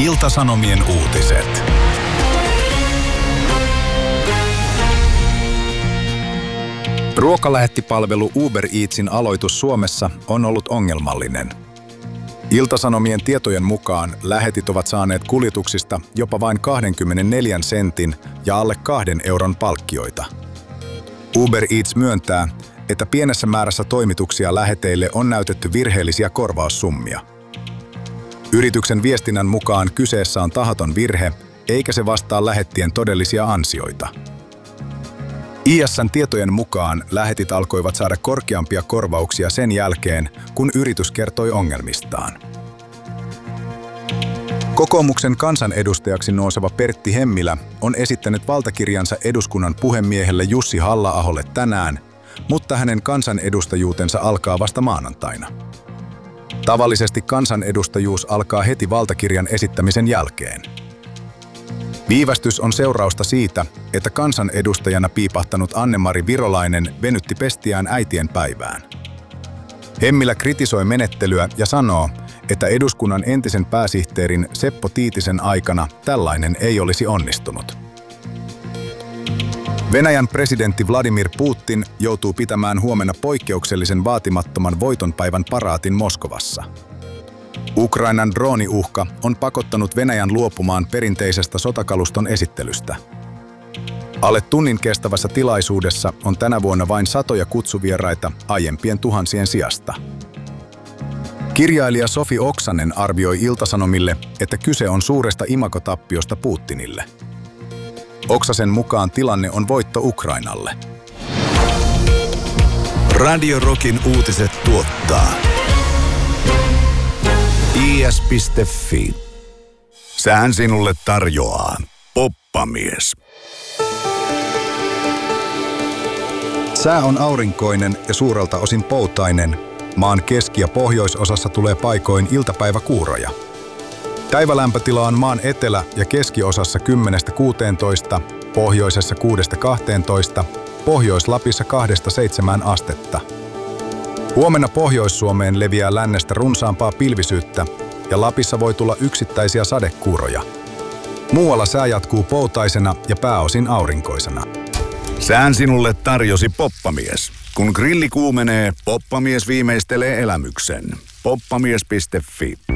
Ilta-Sanomien uutiset. Ruokalähettipalvelu Uber Eatsin aloitus Suomessa on ollut ongelmallinen. Ilta-Sanomien tietojen mukaan lähetit ovat saaneet kuljetuksista jopa vain 24 sentin ja alle 2 euron palkkioita. Uber Eats myöntää, että pienessä määrässä toimituksia läheteille on näytetty virheellisiä korvaussummia. Yrityksen viestinnän mukaan kyseessä on tahaton virhe, eikä se vastaa lähettien todellisia ansioita. ISN tietojen mukaan lähetit alkoivat saada korkeampia korvauksia sen jälkeen, kun yritys kertoi ongelmistaan. Kokoomuksen kansanedustajaksi nouseva Pertti Hemmilä on esittänyt valtakirjansa eduskunnan puhemiehelle Jussi Halla-aholle tänään, mutta hänen kansanedustajuutensa alkaa vasta maanantaina. Tavallisesti kansanedustajuus alkaa heti valtakirjan esittämisen jälkeen. Viivästys on seurausta siitä, että kansanedustajana piipahtanut Anne-Mari Virolainen venytti pestiään äitien päivään. Hemmilä kritisoi menettelyä ja sanoo, että eduskunnan entisen pääsihteerin Seppo Tiitisen aikana tällainen ei olisi onnistunut. Venäjän presidentti Vladimir Putin joutuu pitämään huomenna poikkeuksellisen vaatimattoman voitonpäivän paraatin Moskovassa. Ukrainan drooniuhka on pakottanut Venäjän luopumaan perinteisestä sotakaluston esittelystä. Alle tunnin kestävässä tilaisuudessa on tänä vuonna vain satoja kutsuvieraita aiempien tuhansien sijasta. Kirjailija Sofi Oksanen arvioi Ilta-Sanomille, että kyse on suuresta imagotappiosta Putinille. Oksasen mukaan tilanne on voitto Ukrainalle. Radio Rockin uutiset tuottaa is.fi. Sään sinulle tarjoaa Poppamies. Sää on aurinkoinen ja suurelta osin poutainen. Maan keski- ja pohjoisosassa tulee paikoin iltapäiväkuuroja. Päivälämpötila on maan etelä- ja keskiosassa 10–16, pohjoisessa 6–12, Pohjois-Lapissa 2–7 astetta. Huomenna Pohjois-Suomeen leviää lännestä runsaampaa pilvisyyttä ja Lapissa voi tulla yksittäisiä sadekuuroja. Muualla sää jatkuu poutaisena ja pääosin aurinkoisena. Sään sinulle tarjosi Poppamies. Kun grilli kuumenee, Poppamies viimeistelee elämyksen. Poppamies.fi.